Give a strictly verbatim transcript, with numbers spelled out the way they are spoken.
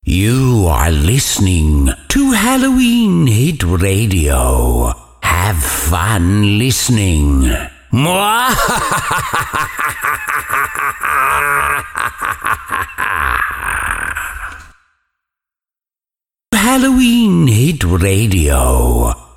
You are listening to Halloween Hit Radio. Have fun listening. Halloween Hit Radio.